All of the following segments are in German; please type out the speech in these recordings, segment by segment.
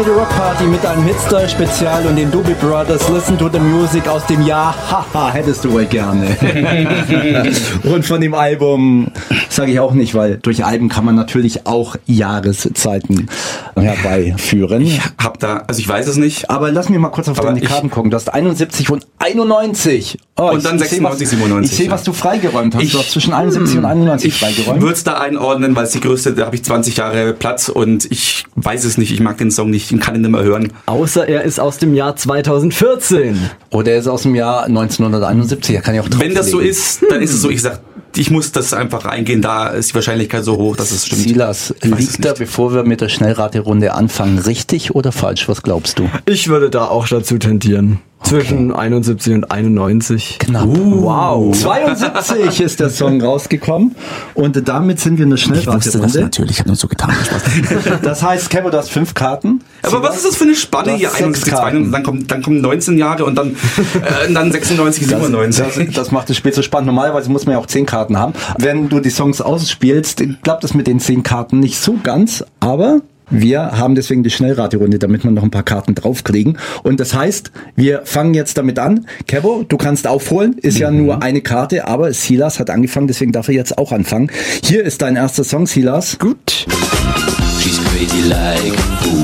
Comedy Rock Party mit einem Hitster-Spezial und den Doobie Brothers Listen to the Music aus dem Jahr Haha, hättest du wohl gerne. Und von dem Album sage ich auch nicht, weil durch Alben kann man natürlich auch Jahreszeiten herbeiführen. Ich weiß es nicht. Aber lass mich mal kurz auf deine Karten gucken. Du hast 71 und 91. Und dann 96, 97. Ich sehe, was du freigeräumt hast. Du hast zwischen 71 und 91 freigeräumt. Ich würde es da einordnen, weil es die größte, da habe ich 20 Jahre Platz und ich weiß es nicht. Ich mag den Song nicht, ich kann ihn nicht mehr hören. Außer er ist aus dem Jahr 2014. Oder er ist aus dem Jahr 1971. Er kann ja auch wenn das so ist, dann ist es so. Ich sag, ich muss das einfach reingehen, da ist die Wahrscheinlichkeit so hoch, dass es stimmt. Silas, liegt da, bevor wir mit der Schnellraterunde anfangen, richtig oder falsch? Was glaubst du? Ich würde da auch dazu tendieren. Zwischen 71 und 91. Knapp. Wow. 72 ist der Song rausgekommen und damit sind wir in der Schnellraterunde. Natürlich, ich habe nur so getan. Das heißt, Kevin, du hast 5 Karten. Aber was ist das für eine Spanne hier? 71, 92, dann kommen 19 Jahre und dann 96, 97. Das macht das Spiel so spannend. Normalerweise muss man ja auch 10 Karten haben. Wenn du die Songs ausspielst, klappt das mit den 10 Karten nicht so ganz, aber wir haben deswegen die Schnellraterunde, damit wir noch ein paar Karten draufkriegen. Und das heißt, wir fangen jetzt damit an. Kevo, du kannst aufholen. Ist ja nur eine Karte, aber Silas hat angefangen, deswegen darf er jetzt auch anfangen. Hier ist dein erster Song, Silas. Gut. She's crazy like a fool.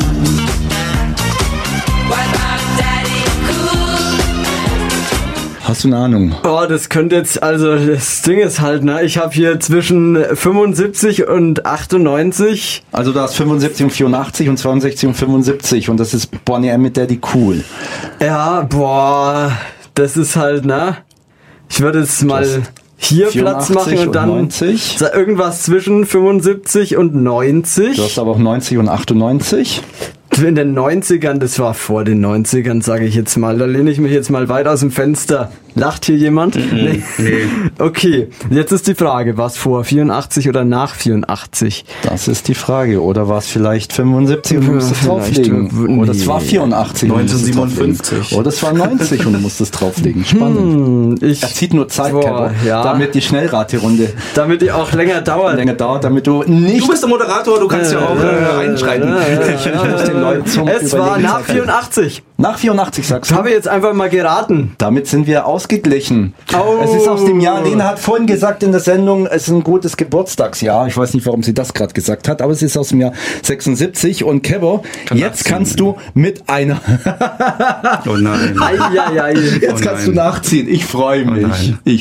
Hast du eine Ahnung? Oh, das könnte jetzt, also das Ding ist halt, ne, ich habe hier zwischen 75 und 98. Also du hast 75 und 84 und 62 und 75 und das ist Bonnie M mit Daddy Cool. Ja, boah, das ist halt, ne, ich würde jetzt mal hier Platz machen und dann 90. Irgendwas zwischen 75 und 90. Du hast aber auch 90 und 98. In den 90ern, das war vor den 90ern, sage ich jetzt mal. Da lehne ich mich jetzt mal weit aus dem Fenster. Lacht hier jemand? Nee. Okay, jetzt ist die Frage, war es vor 84 oder nach 84? Das ist die Frage. Oder war es vielleicht 75 und du musst es drauflegen? Oder es war 84 1957. Oder es war 90 und du musst es drauflegen. Spannend. Er zieht nur Zeit, Kevin, damit die Schnellraterunde... Damit die auch länger dauert. Damit du nicht... Du bist der Moderator, du kannst ja auch einschreiten. Es war nach 84. Nach 84, sagst du? Habe ich jetzt einfach mal geraten. Damit sind wir ausgeglichen. Oh. Es ist aus dem Jahr, Lena hat vorhin gesagt in der Sendung, es ist ein gutes Geburtstagsjahr. Ich weiß nicht, warum sie das gerade gesagt hat, aber es ist aus dem Jahr 76. Und Kevo, jetzt kannst du mit einer... Oh nein. Jetzt kannst du nachziehen. Ich freue mich.